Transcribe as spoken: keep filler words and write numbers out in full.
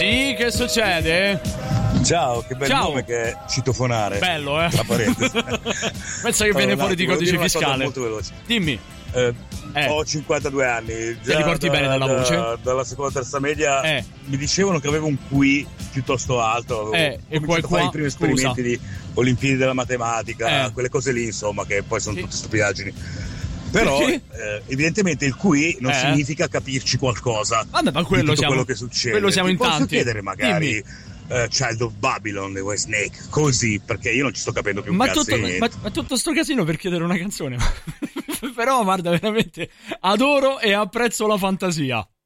Sì, che succede? Ciao, che bel Ciao. nome che è citofonare. Bello, eh? Tra parentesi. Pensa che viene Allora, fuori di volevo codice dire una cosa fiscale. molto veloce. Dimmi. Eh, Eh. Ho cinquantadue anni. Già Ti ricordi da- bene della da- voce? Dalla seconda terza media Eh. mi dicevano che avevo un Q I piuttosto alto. Avevo Eh, e cominciato poi a fare qua- i primi scusa. esperimenti di Olimpiadi della matematica, Eh. quelle cose lì, insomma, che poi sono Sì. tutte stupidaggini. Però, Perché? eh, evidentemente il Q I non Eh. significa capirci qualcosa. Vabbè, ma quello di tutto siamo- quello che succede. quello siamo Ti in posso tanti. chiedere magari Dimmi. eh, Child of Babylon di White Snake, così, perché io non ci sto capendo più un Ma cazzo tutto, di niente. ma, ma tutto sto casino per chiedere una canzone. Però guarda, veramente adoro e apprezzo la fantasia.